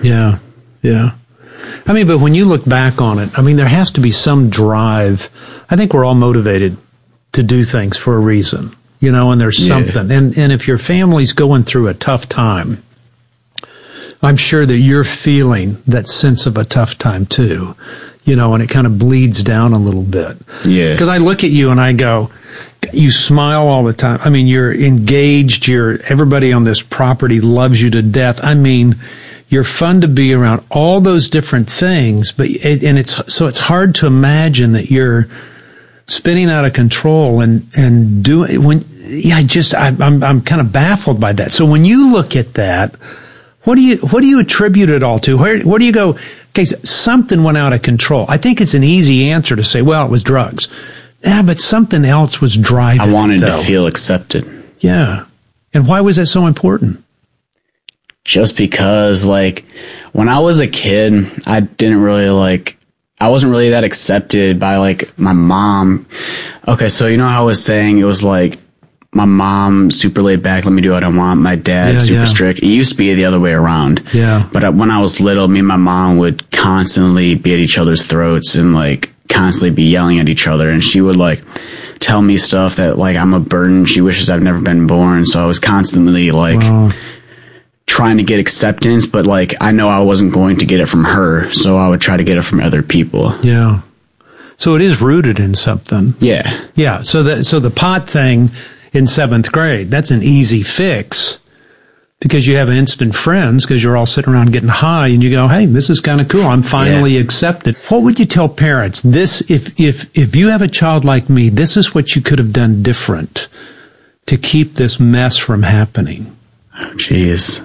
Yeah. Yeah. I mean, but when you look back on it, I mean, there has to be some drive. I think we're all motivated to do things for a reason, you know, and there's something. And if your family's going through a tough time, I'm sure that you're feeling that sense of a tough time too, you know, and it kind of bleeds down a little bit. Yeah. Because I look at you and I go, you smile all the time. I mean, you're engaged. Everybody on this property loves you to death. I mean, you're fun to be around, all those different things, it's hard to imagine that you're spinning out of control and doing, I'm kind of baffled by that. So when you look at that, what do you attribute it all to? Where do you go, okay, something went out of control? I think it's an easy answer to say, well, it was drugs. Yeah, but something else was driving it. I wanted to feel accepted. Yeah. And why was that so important? Just because, like, when I was a kid, I wasn't really that accepted by, like, my mom. Okay, so you know how I was saying it was, like, my mom, super laid back, let me do what I want. My dad, super strict. It used to be the other way around. Yeah. But when I was little, me and my mom would constantly be at each other's throats and, like, constantly be yelling at each other. And she would, like, tell me stuff that, like, I'm a burden. She wishes I've never been born. So I was constantly, like... Wow. Trying to get acceptance, but like I know I wasn't going to get it from her, so I would try to get it from other people. Yeah. So it is rooted in something. Yeah. Yeah. So the pot thing in 7th grade, that's an easy fix because you have instant friends because you're all sitting around getting high and you go, hey, this is kind of cool. I'm finally accepted. What would you tell parents? If you have a child like me, this is what you could have done different to keep this mess from happening. Jeez.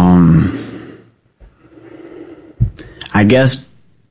I guess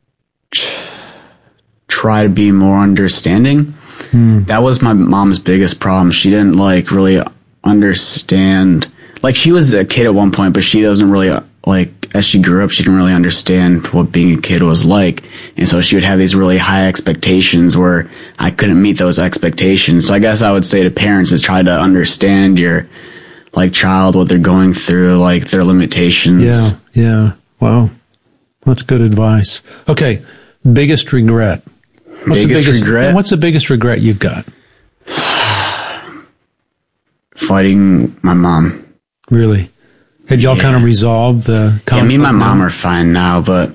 try to be more understanding. That was my mom's biggest problem. She didn't like really understand. Like she was a kid at one point, but she doesn't really like as she grew up, she didn't really understand what being a kid was like. And so she would have these really high expectations where I couldn't meet those expectations. So I guess I would say to parents is try to understand your like child, what they're going through, like their limitations. Yeah. Wow. That's good advice. Okay. Biggest regret. What's the biggest regret you've got? Fighting my mom. Really? Had y'all kind of resolved the conflict? Yeah, me and my mom are fine now, but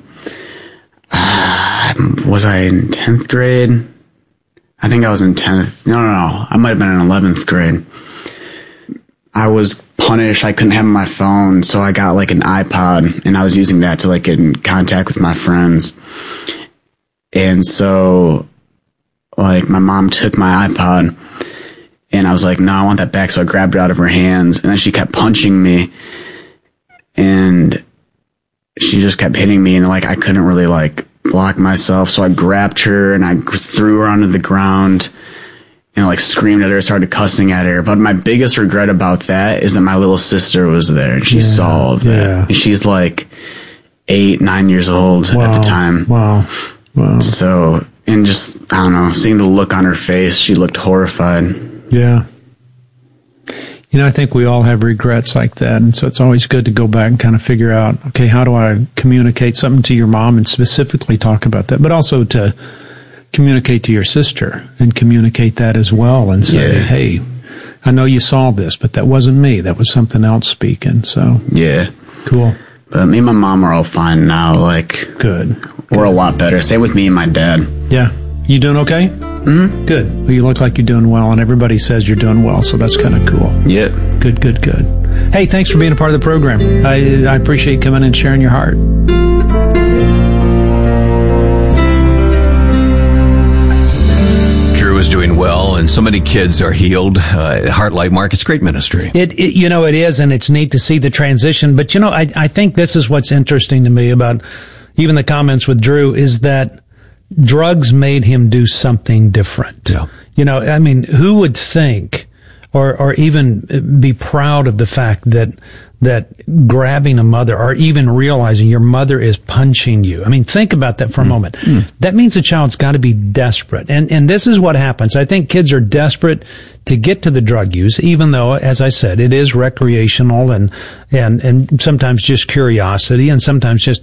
was I in 10th grade? I think I was in 10th. No. I might have been in 11th grade. I was punished. I couldn't have my phone, so I got like an iPod, and I was using that to like get in contact with my friends. And so, like, my mom took my iPod, and I was like, no, I want that back. So I grabbed it out of her hands, and then she kept punching me, and she just kept hitting me, and like I couldn't really like block myself. So I grabbed her and I threw her onto the ground. And like screamed at her, started cussing at her. But my biggest regret about that is that my little sister was there and she saw all of that. Yeah. And she's like 8, 9 years old at the time. Wow. So, and just, I don't know, seeing the look on her face, she looked horrified. Yeah. You know, I think we all have regrets like that. And so it's always good to go back and kind of figure out, okay, how do I communicate something to your mom and specifically talk about that, but also to communicate to your sister and communicate that as well and say, hey, I know you saw this, but that wasn't me. That was something else speaking. So yeah, cool. But me and my mom are all fine now. Like good. We're a lot better. Same with me and my dad. Yeah. You doing okay? Mm-hmm. Good. Well, you look like you're doing well, and everybody says you're doing well, so that's kind of cool. Yeah. Good. Hey, thanks for being a part of the program. I appreciate you coming and sharing your heart. Is doing well, and so many kids are healed at Heartlight Market's great ministry. It is, and it's neat to see the transition. But I think this is what's interesting to me about even the comments with Drew is that drugs made him do something different. Yeah. I mean, who would think or even be proud of the fact that grabbing a mother or even realizing your mother is punching you. I mean, think about that for a moment. That means a child's got to be desperate. And this is what happens. I think kids are desperate to get to the drug use, even though, as I said, it is recreational and sometimes just curiosity and sometimes just